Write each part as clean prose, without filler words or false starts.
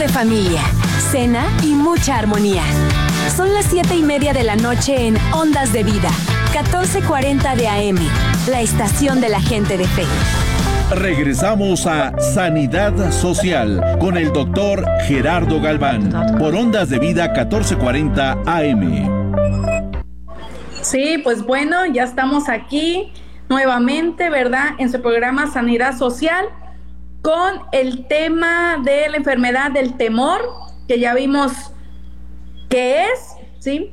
familia, cena y mucha armonía. Son las 7:30 de la noche en Ondas de Vida, 1440 de AM, la estación de la gente de fe. Regresamos a Sanidad Social con el doctor Gerardo Galván por Ondas de Vida 1440 AM. Sí, pues bueno, ya estamos aquí nuevamente, ¿verdad? En su programa Sanidad Social con el tema de la enfermedad del temor, que ya vimos qué es, ¿sí?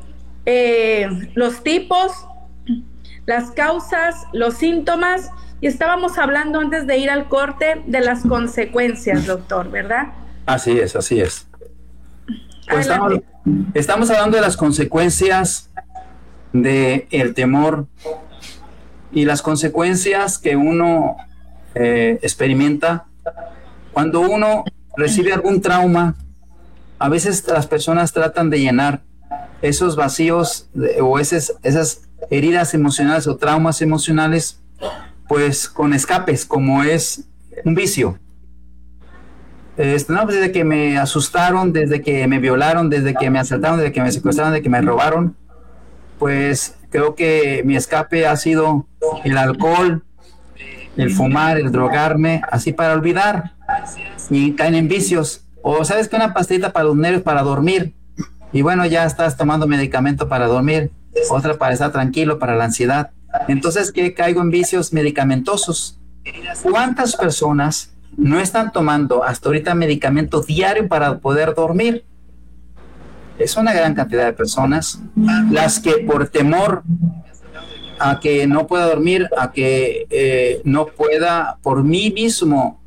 Los tipos, las causas, los síntomas. Y estábamos hablando antes de ir al corte de las consecuencias, doctor, ¿verdad? Así es. Pues estamos hablando de las consecuencias del temor y las consecuencias que uno experimenta cuando uno recibe algún trauma. A veces las personas tratan de llenar esos vacíos o esas heridas emocionales o traumas emocionales, pues con escapes, como es un vicio. Pues desde que me asustaron, desde que me violaron, desde que me asaltaron, desde que me secuestraron, desde que me robaron, pues creo que mi escape ha sido el alcohol, el fumar, el drogarme, así para olvidar, y caen en vicios. O sabes que una pastillita para los nervios, para dormir, y bueno, ya estás tomando medicamento para dormir, otra para estar tranquilo, para la ansiedad. Entonces, ¿qué? Caigo en vicios medicamentosos. ¿Cuántas personas no están tomando hasta ahorita medicamento diario para poder dormir? Es una gran cantidad de personas las que por temor a que no pueda dormir, a que no pueda por mí mismo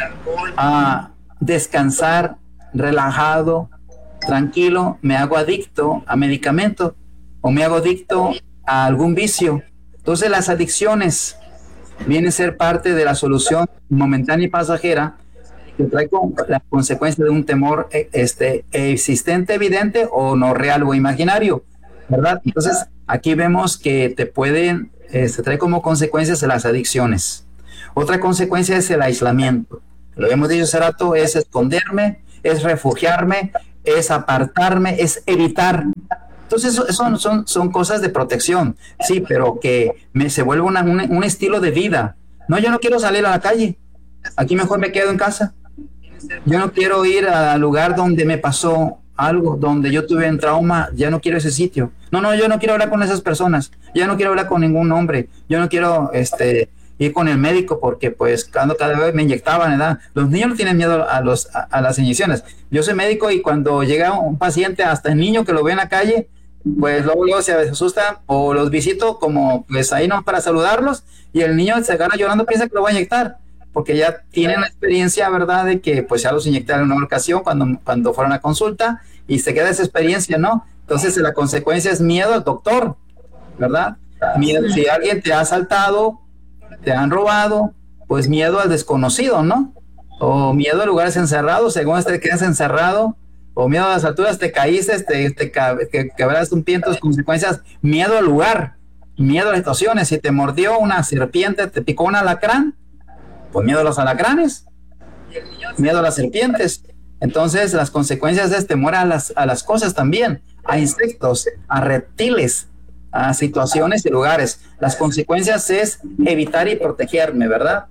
a descansar relajado, tranquilo, me hago adicto a medicamento o me hago adicto a algún vicio. Entonces las adicciones vienen a ser parte de la solución momentánea y pasajera que trae con la consecuencia de un temor existente, evidente o no real o imaginario, ¿verdad? Entonces aquí vemos que te pueden, trae como consecuencias las adicciones. Otra consecuencia es el aislamiento. Lo hemos dicho hace rato, es esconderme, es refugiarme, es apartarme, es evitar. Entonces son cosas de protección, sí, pero que se vuelve un estilo de vida. No, yo no quiero salir a la calle, aquí mejor me quedo en casa. Yo no quiero ir al lugar donde me pasó algo, donde yo tuve un trauma, ya no quiero ese sitio. No, yo no quiero hablar con esas personas, ya no quiero hablar con ningún hombre, yo no quiero ir con el médico porque pues cada vez me inyectaban, ¿verdad? Los niños no tienen miedo a las inyecciones. Yo soy médico y cuando llega un paciente, hasta el niño que lo ve en la calle, pues luego se asustan o los visito como pues ahí no para saludarlos y el niño se agarra llorando, piensa que lo va a inyectar porque ya tienen la experiencia, ¿verdad? De que pues ya los inyectaron en una ocasión cuando fueron a consulta y se queda esa experiencia, ¿no? Entonces la consecuencia es miedo al doctor, ¿verdad? Miedo, si alguien te ha asaltado, te han robado, pues miedo al desconocido, ¿no? O miedo a lugares encerrados, según te quedas encerrado, o miedo a las alturas, te caíste, te quebraste un pie, entonces consecuencias, miedo al lugar, miedo a las situaciones. Si te mordió una serpiente, te picó un alacrán, pues miedo a los alacranes, miedo a las serpientes. Entonces las consecuencias es temor a las cosas también, a insectos, a reptiles, a situaciones y lugares. Las consecuencias es evitar y protegerme, ¿verdad?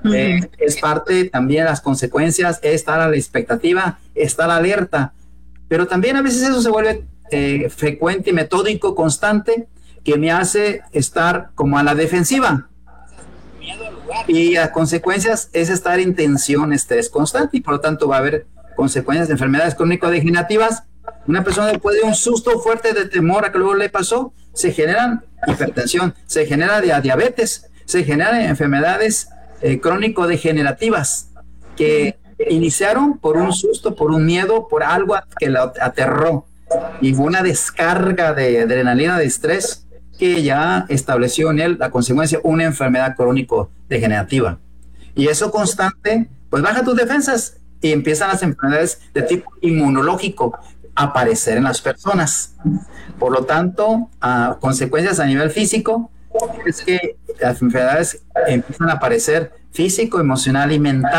Es parte también de las consecuencias, es estar a la expectativa, estar alerta, pero también a veces eso se vuelve frecuente, metódico, constante, que me hace estar como a la defensiva. Y las consecuencias es estar en tensión, estrés constante, y por lo tanto va a haber consecuencias de enfermedades crónico-degenerativas. Una persona después de un susto fuerte de temor a que luego le pasó, se generan hipertensión, se genera diabetes, se generan enfermedades crónico-degenerativas que iniciaron por un susto, por un miedo, por algo que lo aterró y hubo una descarga de adrenalina, de estrés que ya estableció en él la consecuencia, una enfermedad crónico-degenerativa. Y eso constante, pues baja tus defensas y empiezan las enfermedades de tipo inmunológico a aparecer en las personas. Por lo tanto, consecuencias a nivel físico es que las enfermedades empiezan a aparecer físico, emocional y mental.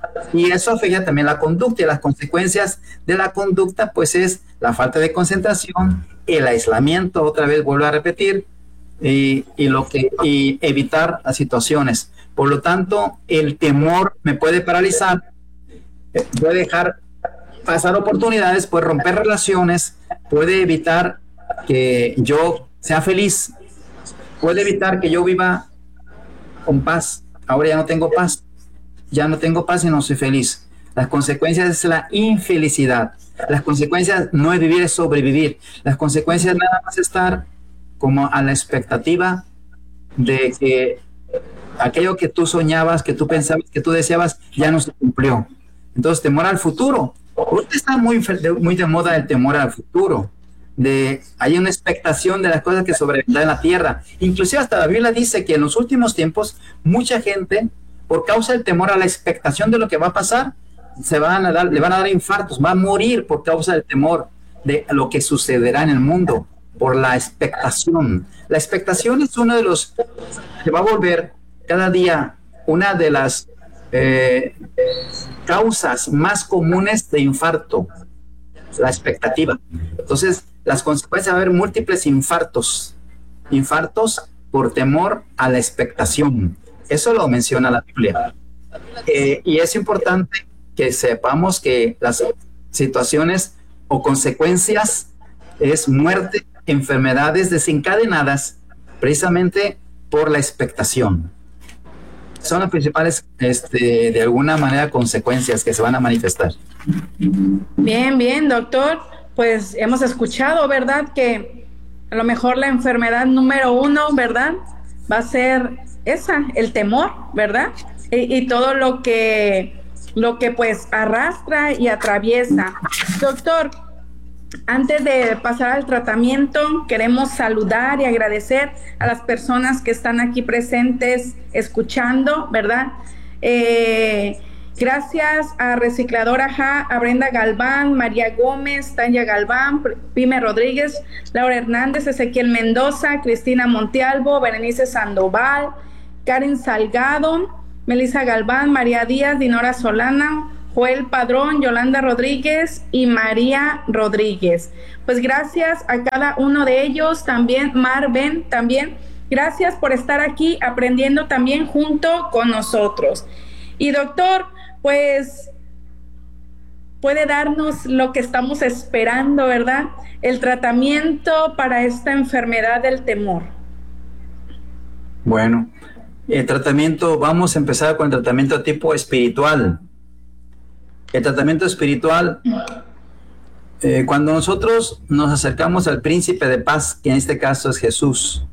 Y eso afecta también la conducta, y las consecuencias de la conducta pues es la falta de concentración, el aislamiento, otra vez vuelvo a repetir, y evitar las situaciones. Por lo tanto, el temor me puede paralizar, puede dejar pasar oportunidades, puede romper relaciones, puede evitar que yo sea feliz, puede evitar que yo viva con paz. Ahora ya no tengo paz y no soy feliz. Las consecuencias es la infelicidad. Las consecuencias no es vivir, es sobrevivir. Las consecuencias nada más estar como a la expectativa de que aquello que tú soñabas, que tú pensabas, que tú deseabas, ya no se cumplió. Entonces, temor al futuro. Ahorita está muy de moda el temor al futuro. Hay una expectación de las cosas que sobrevendrán en la tierra. Inclusive hasta la Biblia dice que en los últimos tiempos mucha gente, por causa del temor a la expectación de lo que va a pasar, le van a dar infartos, va a morir por causa del temor de lo que sucederá en el mundo, por la expectación. La expectación es uno de los que va a volver cada día una de las causas más comunes de infarto, la expectativa. Entonces, las consecuencias va a haber múltiples infartos por temor a la expectación. Eso lo menciona la Biblia. Y es importante que sepamos que las situaciones o consecuencias es muerte, enfermedades desencadenadas precisamente por la expectación. Son las principales, de alguna manera, consecuencias que se van a manifestar. Bien, doctor. Pues hemos escuchado, ¿verdad? Que a lo mejor la enfermedad número 1, ¿verdad? Va a ser esa, el temor, ¿verdad? Y todo lo que pues arrastra y atraviesa. Doctor, antes de pasar al tratamiento, queremos saludar y agradecer a las personas que están aquí presentes escuchando, ¿verdad? Gracias a Recicladora Ja, a Brenda Galván, María Gómez, Tania Galván, Pime Rodríguez, Laura Hernández, Ezequiel Mendoza, Cristina Montialvo, Berenice Sandoval, Karen Salgado, Melissa Galván, María Díaz, Dinora Solana, Joel Padrón, Yolanda Rodríguez y María Rodríguez. Pues gracias a cada uno de ellos, también Marven, también gracias por estar aquí aprendiendo también junto con nosotros. Y doctor, pues puede darnos lo que estamos esperando, ¿verdad? El tratamiento para esta enfermedad del temor. Bueno, el tratamiento, vamos a empezar con el tratamiento tipo espiritual. El tratamiento espiritual, cuando nosotros nos acercamos al príncipe de paz, que en este caso es Jesús,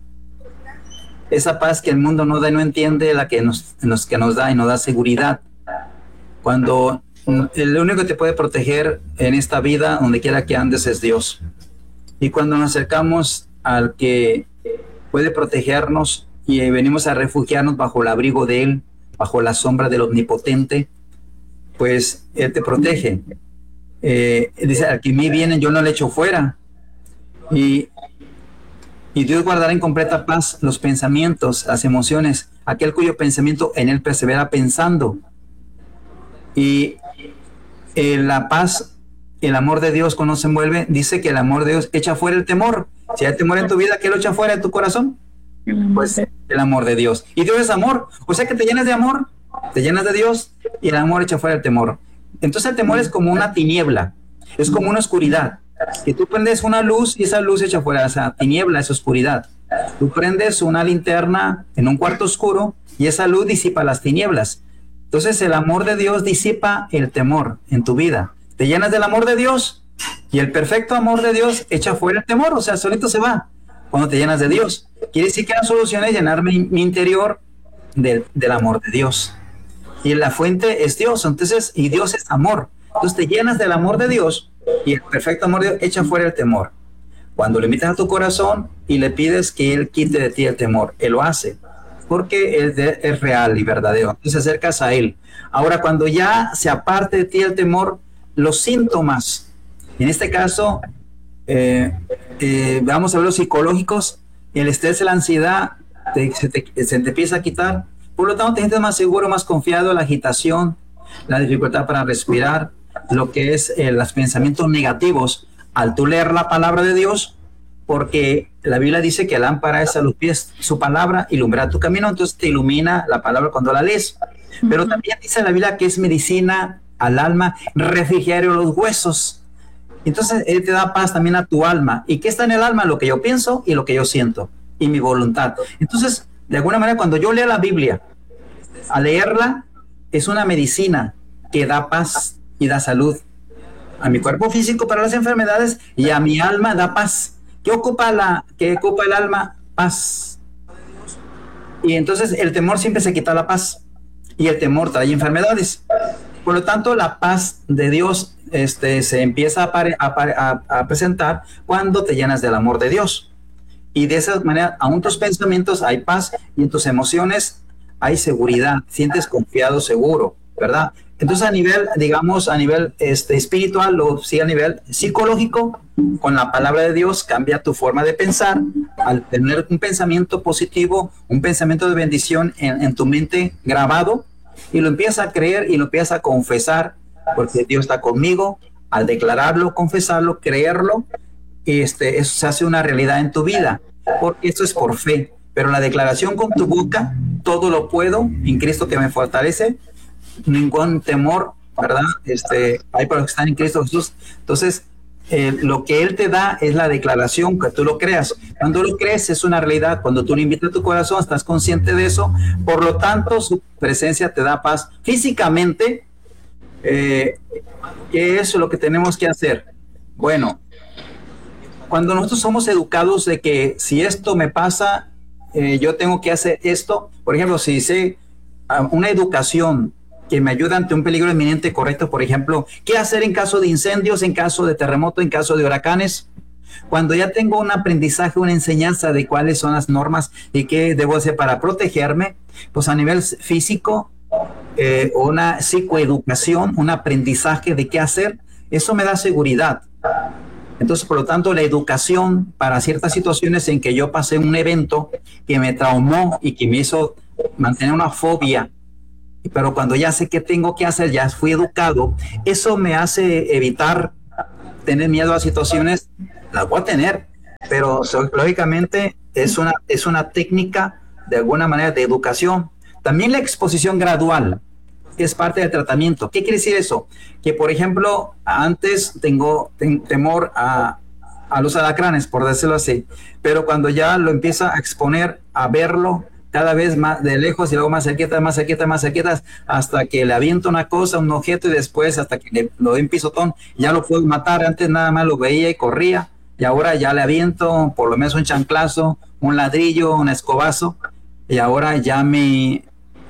esa paz que el mundo no da y no entiende, la que nos da y nos da seguridad. Cuando el único que te puede proteger en esta vida, donde quiera que andes, es Dios. Y cuando nos acercamos al que puede protegernos y venimos a refugiarnos bajo el abrigo de Él, bajo la sombra del Omnipotente, pues Él te protege. Dice, al que a mí vienen yo no le echo fuera. Y Dios guardará en completa paz los pensamientos, las emociones, aquel cuyo pensamiento en Él persevera pensando. Y la paz, el amor de Dios cuando se envuelve, dice que el amor de Dios echa fuera el temor. Si hay temor en tu vida, ¿qué lo echa fuera de tu corazón? Pues el amor de Dios. Y Dios es amor, o sea que te llenas de amor, te llenas de Dios y el amor echa fuera el temor. Entonces el temor es como una tiniebla, es como una oscuridad, que tú prendes una luz y esa luz echa fuera esa tiniebla, esa oscuridad. Tú prendes una linterna en un cuarto oscuro y esa luz disipa las tinieblas. Entonces el amor de Dios disipa el temor en tu vida. Te llenas del amor de Dios y el perfecto amor de Dios echa fuera el temor, o sea, solito se va cuando te llenas de Dios. Quiere decir que la solución es llenar mi interior del amor de Dios. Y la fuente es Dios, entonces, y Dios es amor. Entonces te llenas del amor de Dios y el perfecto amor de Dios echa fuera el temor. Cuando le invitas a tu corazón y le pides que Él quite de ti el temor, Él lo hace, porque Él es real y verdadero. Entonces te acercas a Él. Ahora, cuando ya se aparte de ti el temor, los síntomas, en este caso, vamos a ver los psicológicos, el estrés y la ansiedad se te empieza a quitar. Por lo tanto, te sientes más seguro, más confiado, la agitación, la dificultad para respirar, lo que es los pensamientos negativos. Al tú leer la palabra de Dios, porque la Biblia dice que lámpara es a los pies su palabra, ilumina tu camino, entonces te ilumina la palabra cuando la lees. Pero también dice la Biblia que es medicina al alma, refrigerio a los huesos. Entonces Él te da paz también a tu alma. ¿Y qué está en el alma? Lo que yo pienso y lo que yo siento, y mi voluntad. Entonces, de alguna manera, cuando yo leo la Biblia, al leerla, es una medicina que da paz y da salud a mi cuerpo físico para las enfermedades, y a mi alma da paz. ¿Qué ocupa el alma? Paz. Y entonces el temor siempre se quita la paz, y el temor trae enfermedades. Por lo tanto, la paz de Dios se empieza a presentar cuando te llenas del amor de Dios. Y de esa manera, aún tus pensamientos hay paz, y en tus emociones hay seguridad, sientes confiado, seguro, ¿verdad? Entonces, a nivel espiritual, o sí a nivel psicológico, con la palabra de Dios cambia tu forma de pensar. Al tener un pensamiento positivo, un pensamiento de bendición en tu mente grabado, y lo empiezas a creer y lo empiezas a confesar, porque Dios está conmigo. Al declararlo, confesarlo, creerlo, eso se hace una realidad en tu vida, porque esto es por fe. Pero la declaración con tu boca, todo lo puedo en Cristo que me fortalece, ningún temor, ¿verdad? Hay para los que están en Cristo Jesús. Entonces, lo que Él te da es la declaración, que tú lo creas. Cuando lo crees es una realidad. Cuando tú lo invitas a tu corazón, estás consciente de eso. Por lo tanto, su presencia te da paz. Físicamente, ¿qué es lo que tenemos que hacer? Bueno, cuando nosotros somos educados de que si esto me pasa, yo tengo que hacer esto. Por ejemplo, si hice una educación que me ayuda ante un peligro inminente, correcto, por ejemplo, ¿qué hacer en caso de incendios, en caso de terremoto, en caso de huracanes? Cuando ya tengo un aprendizaje, una enseñanza de cuáles son las normas y qué debo hacer para protegerme, pues a nivel físico, una psicoeducación, un aprendizaje de qué hacer, eso me da seguridad. Entonces, por lo tanto, la educación para ciertas situaciones en que yo pasé un evento que me traumó y que me hizo mantener una fobia, pero cuando ya sé qué tengo que hacer, ya fui educado, eso me hace evitar tener miedo a situaciones. Las voy a tener, pero lógicamente es una técnica de alguna manera de educación. También la exposición gradual es parte del tratamiento. ¿Qué quiere decir eso? Que, por ejemplo, antes tengo temor a los alacranes, por decirlo así, pero cuando ya lo empiezo a exponer, a verlo cada vez más de lejos y luego más cerquita, hasta que le aviento una cosa, un objeto, y después hasta que lo doy un pisotón, ya lo puedo matar. Antes nada más lo veía y corría, y ahora ya le aviento por lo menos un chanclazo, un ladrillo, un escobazo, y ahora ya me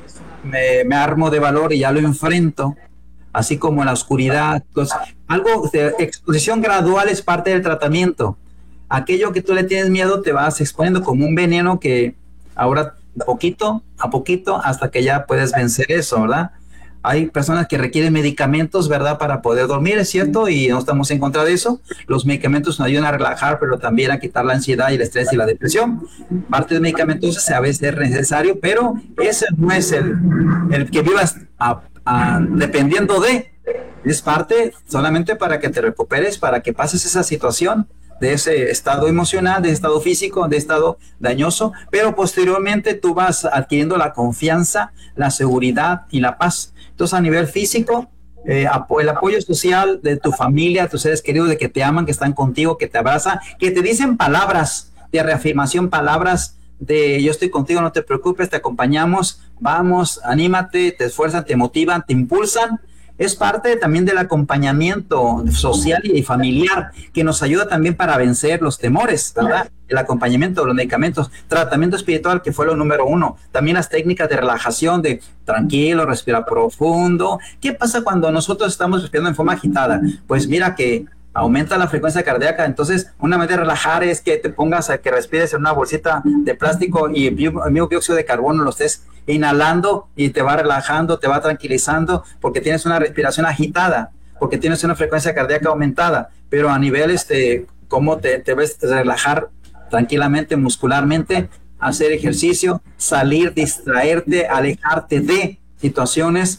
armo de valor y ya lo enfrento, así como en la oscuridad. Entonces, algo de exposición gradual es parte del tratamiento. Aquello que tú le tienes miedo te vas exponiendo como un veneno que ahora poquito a poquito hasta que ya puedes vencer eso, ¿verdad? Hay personas que requieren medicamentos, ¿verdad?, para poder dormir, es cierto, y no estamos en contra de eso. Los medicamentos nos ayudan a relajar, pero también a quitar la ansiedad y el estrés y la depresión. Parte de medicamentos a veces es necesario, pero ese no es el que vivas dependiendo de. Es parte solamente para que te recuperes, para que pases esa situación de ese estado emocional, de estado físico, de estado dañoso, pero posteriormente tú vas adquiriendo la confianza, la seguridad y la paz. Entonces, a nivel físico, el apoyo social de tu familia, tus seres queridos, de que te aman, que están contigo, que te abrazan, que te dicen palabras de reafirmación, palabras de yo estoy contigo, no te preocupes, te acompañamos, vamos, anímate, te esfuerzan, te motivan, te impulsan. Es parte también del acompañamiento social y familiar, que nos ayuda también para vencer los temores, ¿verdad? El acompañamiento de los medicamentos, tratamiento espiritual, que fue lo número 1. También las técnicas de relajación, de tranquilo, respira profundo. ¿Qué pasa cuando nosotros estamos respirando en forma agitada? Pues mira que aumenta la frecuencia cardíaca. Entonces, una manera de relajar es que te pongas a que respires en una bolsita de plástico y el mismo dióxido de carbono lo estés inhalando y te va relajando, te va tranquilizando, porque tienes una respiración agitada, porque tienes una frecuencia cardíaca aumentada. Pero a nivel, cómo te ves relajar tranquilamente, muscularmente, hacer ejercicio, salir, distraerte, alejarte de situaciones.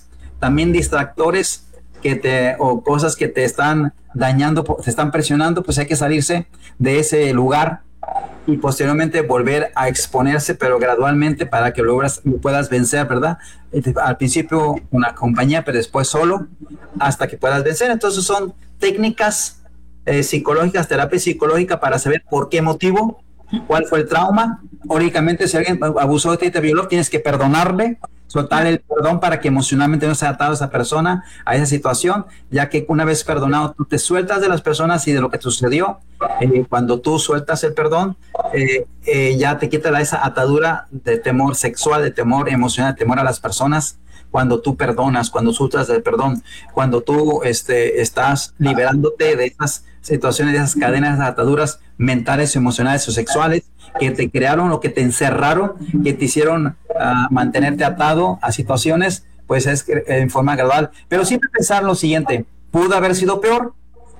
también distractores o cosas que te están dañando, te están presionando, pues hay que salirse de ese lugar y posteriormente volver a exponerse, pero gradualmente, para que luego puedas vencer, ¿verdad? Al principio una compañía, pero después solo, hasta que puedas vencer. Entonces son técnicas psicológicas, terapia psicológica, para saber por qué motivo, cuál fue el trauma. Únicamente, si alguien abusó de ti, te violó, tienes que perdonarle, soltar el perdón para que emocionalmente no sea atado a esa persona, a esa situación, ya que una vez perdonado, tú te sueltas de las personas y de lo que te sucedió. Cuando tú sueltas el perdón, ya te quita esa atadura de temor sexual, de temor emocional, de temor a las personas. Cuando tú perdonas, cuando sueltas el perdón, cuando tú estás liberándote de esas situaciones, de esas cadenas, de ataduras mentales, emocionales o sexuales que te crearon o que te encerraron, que te hicieron mantenerte atado a situaciones, pues es en forma gradual. Pero siempre pensar lo siguiente: pudo haber sido peor,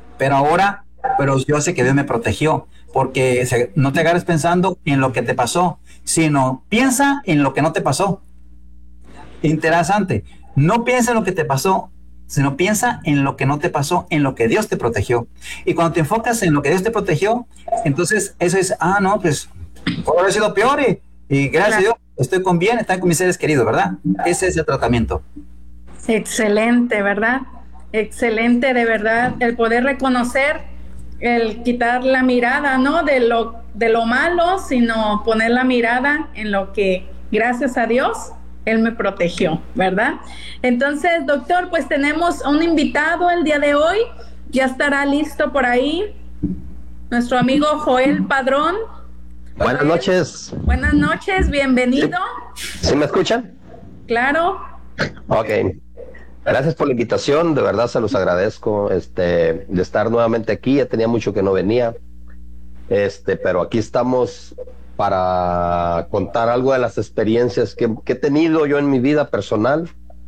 pero yo sé que Dios me protegió. Porque no te agarres pensando en lo que te pasó, sino piensa en lo que no te pasó. Interesante. No piensa en lo que te pasó, sino piensa en lo que no te pasó, en lo que Dios te protegió. Y cuando te enfocas en lo que Dios te protegió, entonces eso es, no, pues puede haber sido peor y gracias a Dios estoy con bien, estoy con mis seres queridos, ¿verdad? Ese es el tratamiento. Excelente, ¿verdad? Excelente, de verdad, el poder reconocer, el quitar la mirada, ¿no? De lo malo, sino poner la mirada en lo que, gracias a Dios, Él me protegió, ¿verdad? Entonces, doctor, pues tenemos un invitado el día de hoy. Ya estará listo por ahí nuestro amigo Joel Padrón. Buenas noches. Buenas noches, bienvenido. ¿Sí me escuchan? Claro. Ok. Gracias por la invitación, de verdad se los agradezco, de estar nuevamente aquí. Ya tenía mucho que no venía, pero aquí estamos para contar algo de las experiencias que he tenido yo en mi vida personal.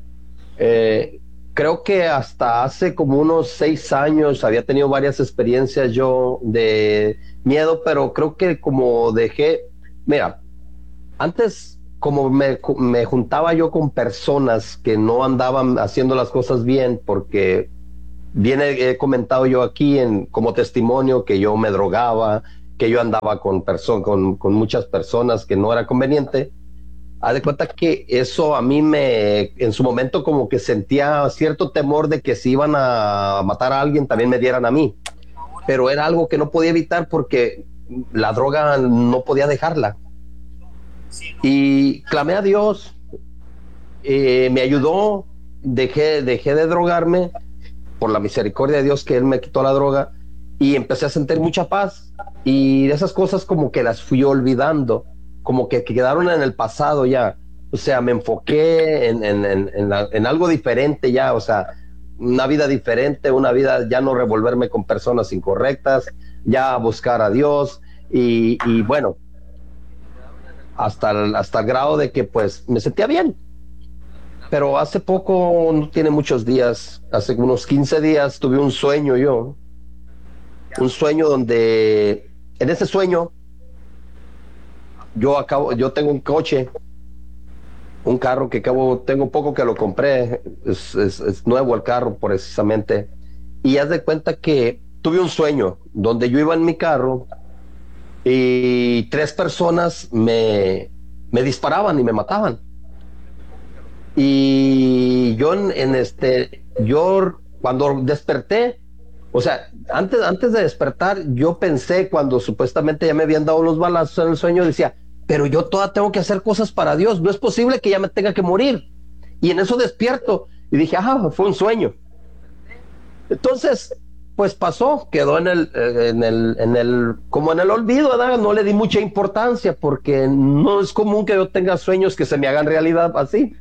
Creo que hasta hace como unos 6 años había tenido varias experiencias yo de miedo, pero creo que como mira, antes como me juntaba yo con personas que no andaban haciendo las cosas bien, porque he comentado yo aquí como testimonio que yo me drogaba, que yo andaba con muchas personas, que no era conveniente. Haz de cuenta que eso a mí en su momento como que sentía cierto temor de que si iban a matar a alguien también me dieran a mí, pero era algo que no podía evitar porque la droga no podía dejarla. Y clamé a Dios, me ayudó, dejé de drogarme por la misericordia de Dios, que Él me quitó la droga, y empecé a sentir mucha paz. Y esas cosas como que las fui olvidando, como que quedaron en el pasado ya. O sea, me enfoqué en algo diferente ya, o sea, una vida diferente, una vida ya no revolverme con personas incorrectas, ya buscar a Dios y bueno, hasta el grado de que pues me sentía bien. Pero hace poco, no tiene muchos días, hace unos 15 días tuve un sueño donde en ese sueño yo tengo un coche, un carro que tengo poco que lo compré, es nuevo el carro precisamente, y haz de cuenta que tuve un sueño donde yo iba en mi carro y 3 personas me disparaban y me mataban. Y yo cuando desperté, o sea, antes de despertar, yo pensé, cuando supuestamente ya me habían dado los balazos en el sueño, decía, pero yo todavía tengo que hacer cosas para Dios, no es posible que ya me tenga que morir. Y en eso despierto y dije, fue un sueño. Entonces, pues pasó, quedó como en el olvido, ¿verdad? No le di mucha importancia porque no es común que yo tenga sueños que se me hagan realidad así.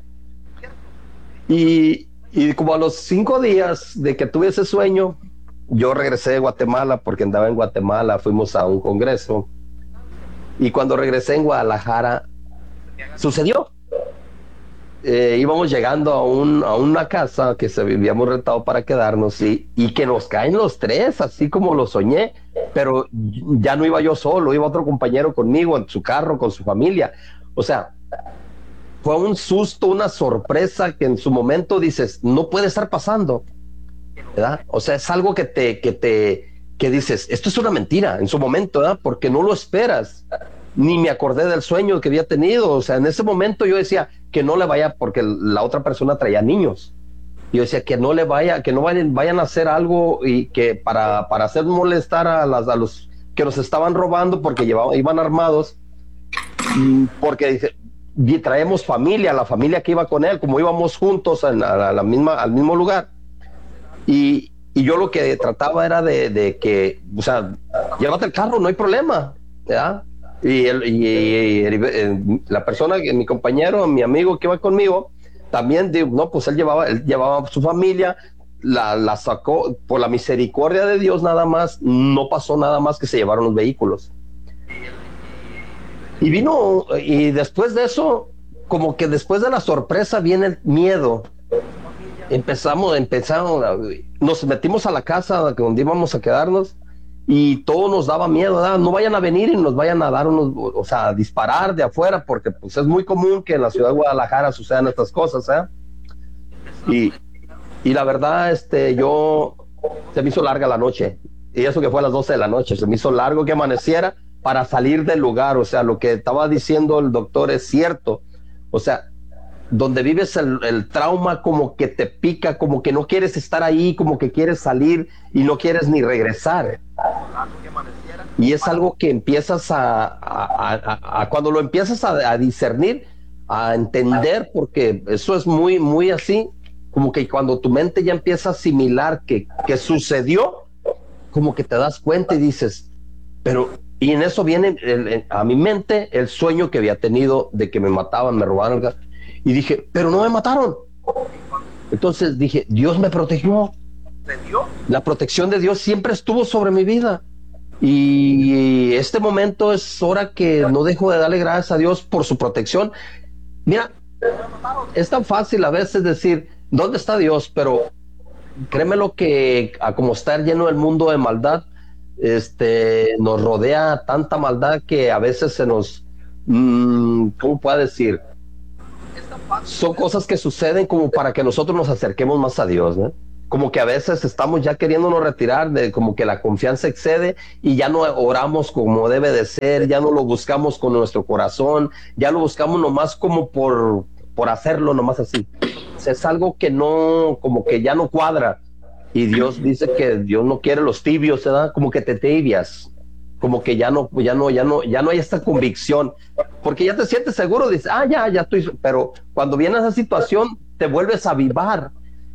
Y como a los 5 días de que tuve ese sueño, yo regresé de Guatemala porque andaba en Guatemala, fuimos a un congreso. Y cuando regresé en Guadalajara, sucedió. Íbamos llegando a una casa que habíamos rentado para quedarnos y que nos caen los 3, así como lo soñé, pero ya no iba yo solo, iba otro compañero conmigo en su carro, con su familia. O sea, fue un susto, una sorpresa que en su momento dices, no puede estar pasando, ¿verdad? O sea, es algo que dices, esto es una mentira en su momento, ¿verdad? Porque no lo esperas. Ni me acordé del sueño que había tenido. O sea, en ese momento yo decía que no le vaya, porque la otra persona traía niños. Yo decía que no le vaya, que no vayan a hacer algo y que para hacer molestar a los que nos estaban robando, porque iban armados, porque dice, y traemos familia, la familia que iba con él, como íbamos juntos al mismo lugar. Y yo lo que trataba era de que, o sea, llévate el carro, no hay problema, ¿verdad? Y la persona, mi compañero, mi amigo que iba conmigo, también, no, pues él llevaba a su familia, la sacó, por la misericordia de Dios nada más, no pasó nada más que se llevaron los vehículos. Y después de eso, como que después de la sorpresa viene el miedo. Empezamos, nos metimos a la casa donde íbamos a quedarnos y todo nos daba miedo, ¿verdad? No vayan a venir y nos vayan a dar a disparar de afuera, porque pues es muy común que en la ciudad de Guadalajara sucedan estas cosas, ¿eh? Y la verdad, se me hizo larga la noche, y eso que fue a las 12 de la noche, se me hizo largo que amaneciera para salir del lugar. O sea, lo que estaba diciendo el doctor es cierto. O sea, donde vives el trauma, como que te pica, como que no quieres estar ahí, como que quieres salir y no quieres ni regresar. Y es algo que empiezas cuando lo empiezas a discernir, a entender, porque eso es muy, muy así, como que cuando tu mente ya empieza a asimilar que sucedió, como que te das cuenta y dices, y en eso viene a mi mente el sueño que había tenido de que me mataban, me robaron, y dije, pero no me mataron. Entonces dije, Dios me protegió. La protección de Dios siempre estuvo sobre mi vida. Y este momento es hora que no dejo de darle gracias a Dios por su protección. Mira, es tan fácil a veces decir, ¿dónde está Dios? Pero créeme lo que, a como estar lleno el mundo de maldad, nos rodea tanta maldad que a veces se nos, ¿cómo puedo decir? Son cosas que suceden como para que nosotros nos acerquemos más a Dios, ¿no? Como que a veces estamos ya queriéndonos retirar, como que la confianza excede y ya no oramos como debe de ser, ya no lo buscamos con nuestro corazón, ya lo buscamos nomás como por hacerlo, nomás así. O sea, es algo que no, como que ya no cuadra. Y Dios dice que Dios no quiere los tibios, ¿verdad? Como que te tibias, como que ya no hay esta convicción, porque ya te sientes seguro, dices, ya estoy, pero cuando viene esa situación te vuelves a avivar.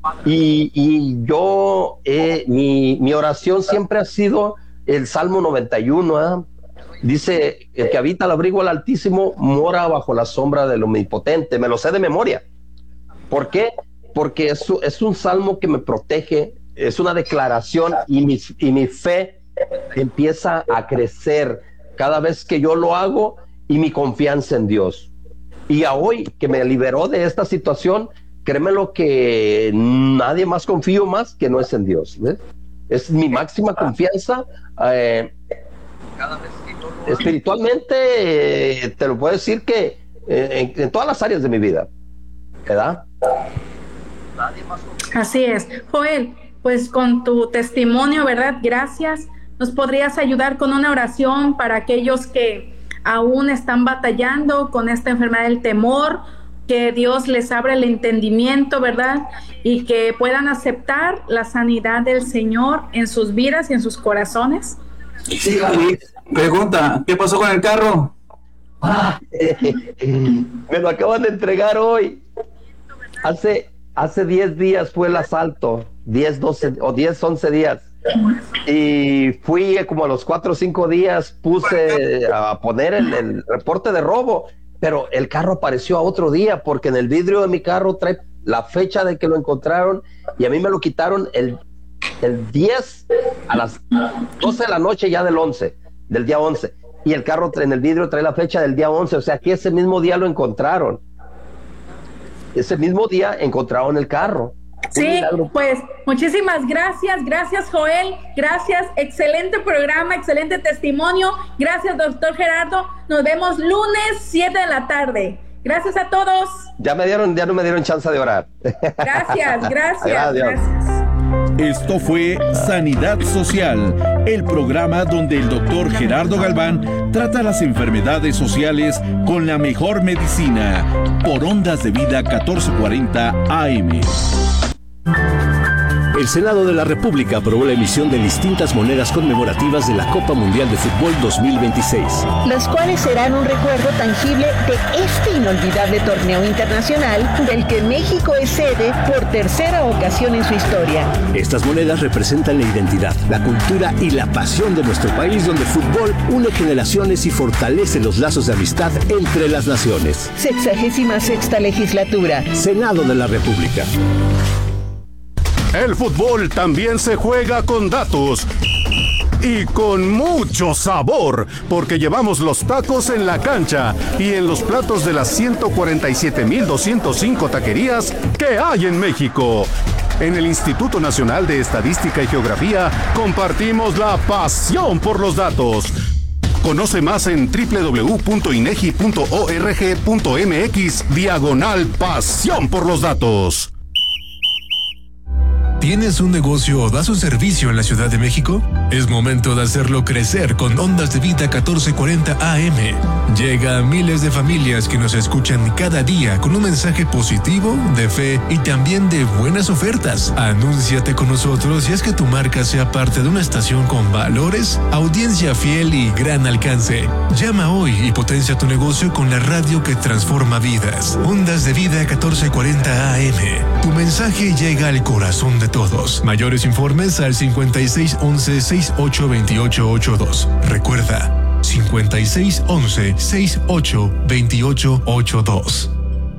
Y yo, mi oración siempre ha sido el Salmo 91, ¿eh? Dice, el que habita al abrigo del Altísimo mora bajo la sombra del Omnipotente. Me lo sé de memoria. ¿Por qué? Porque es un salmo que me protege, es una declaración, y mi fe empieza a crecer cada vez que yo lo hago, y mi confianza en Dios. Y a hoy que me liberó de esta situación, créeme lo que nadie más confío más que no es en Dios, ¿ves? Es mi máxima confianza. Espiritualmente, te lo puedo decir que en todas las áreas de mi vida, ¿verdad? Así es. Joel, pues con tu testimonio, ¿verdad? Gracias. ¿Nos podrías ayudar con una oración para aquellos que aún están batallando con esta enfermedad del temor? Que Dios les abra el entendimiento, ¿verdad? Y que puedan aceptar la sanidad del Señor en sus vidas y en sus corazones. Sí, pregunta, ¿qué pasó con el carro? Me lo acaban de entregar hoy. Hace 10 días fue el asalto, 10, 11 días. Y fui como a los 4 o 5 días, puse a poner el reporte de robo, pero el carro apareció a otro día, porque en el vidrio de mi carro trae la fecha de que lo encontraron, y a mí me lo quitaron el 10 a las 12 de la noche ya del día 11, y el carro en el vidrio trae la fecha del día 11, o sea que ese mismo día lo encontraron. Ese mismo día encontraron el carro. Sí, pues muchísimas gracias Joel, gracias, excelente programa, excelente testimonio, gracias doctor Gerardo, nos vemos lunes 7 de la tarde, Gracias a todos. Ya no me dieron chance de orar. Gracias. Gracias. Esto fue Sanidad Social, el programa donde el doctor Gerardo Galván trata las enfermedades sociales con la mejor medicina, por Ondas de Vida 1440 AM. El Senado de la República aprobó la emisión de distintas monedas conmemorativas de la Copa Mundial de Fútbol 2026. Las cuales serán un recuerdo tangible de este inolvidable torneo internacional del que México es sede por tercera ocasión en su historia. Estas monedas representan la identidad, la cultura y la pasión de nuestro país, donde el fútbol une generaciones y fortalece los lazos de amistad entre las naciones. 66ª legislatura. Senado de la República. El fútbol también se juega con datos y con mucho sabor, porque llevamos los tacos en la cancha y en los platos de las 147,205 taquerías que hay en México. En el Instituto Nacional de Estadística y Geografía compartimos la pasión por los datos. Conoce más en www.inegi.org.mx/pasión por los datos. ¿Tienes un negocio o das un servicio en la Ciudad de México? Es momento de hacerlo crecer con Ondas de Vida 1440 AM. Llega a miles de familias que nos escuchan cada día con un mensaje positivo, de fe y también de buenas ofertas. Anúnciate con nosotros y haz que tu marca sea parte de una estación con valores, audiencia fiel y gran alcance. Llama hoy y potencia tu negocio con la radio que transforma vidas. Ondas de Vida 1440 AM. Tu mensaje llega al corazón de todos. Mayores informes al 5611-682882. Recuerda, 5611-682882.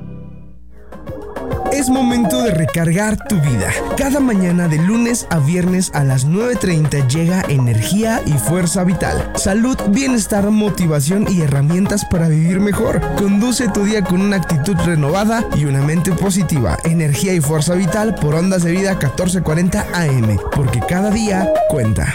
Es momento de recargar tu vida. Cada mañana de lunes a viernes a las 9:30 llega energía y fuerza vital. Salud, bienestar, motivación y herramientas para vivir mejor. Conduce tu día con una actitud renovada y una mente positiva. Energía y fuerza vital por Ondas de Vida 1440 AM. Porque cada día cuenta.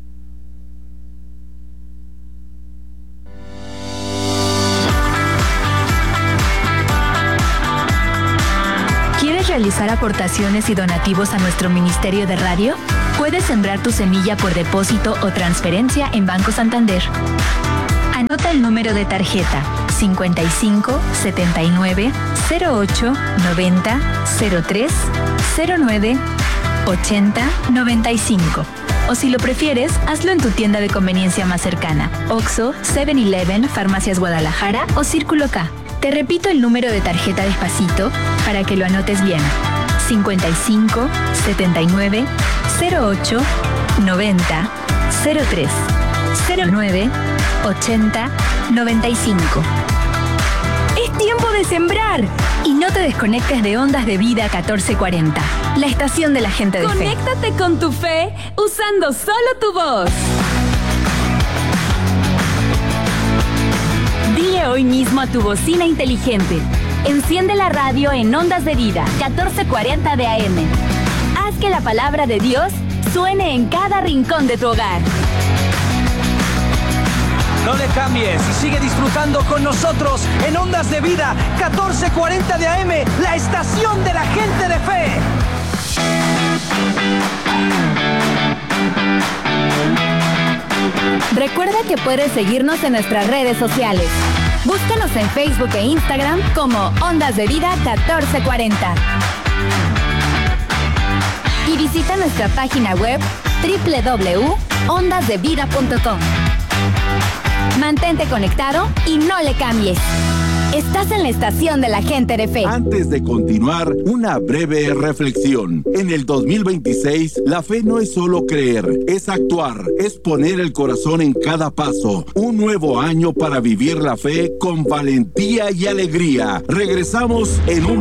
Realizar aportaciones y donativos a nuestro Ministerio de Radio? Puedes sembrar tu semilla por depósito o transferencia en Banco Santander. Anota el número de tarjeta 55 79 08 90 03 09 80 95. O si lo prefieres, hazlo en tu tienda de conveniencia más cercana: Oxxo, 7-Eleven, Farmacias Guadalajara o Círculo K. Te repito el número de tarjeta despacito para que lo anotes bien: 55 79 08 90 03 09 80 95. Es tiempo de sembrar. Y no te desconectes de Ondas de Vida 1440, la estación de la gente de fe. Conéctate con tu fe usando solo tu voz. Dile hoy mismo a tu bocina inteligente: enciende la radio en Ondas de Vida 1440 de AM. Haz que la palabra de Dios suene en cada rincón de tu hogar. No le cambies y sigue disfrutando con nosotros en Ondas de Vida 1440 de AM, la estación de la gente de fe. Recuerda que puedes seguirnos en nuestras redes sociales. Búscanos en Facebook e Instagram como Ondas de Vida 1440. Y visita nuestra página web www.ondasdevida.com. Mantente conectado y no le cambies. Estás en la estación de la gente de fe. Antes de continuar, una breve reflexión. En el 2026, la fe no es solo creer, es actuar, es poner el corazón en cada paso. Un nuevo año para vivir la fe con valentía y alegría. Regresamos en un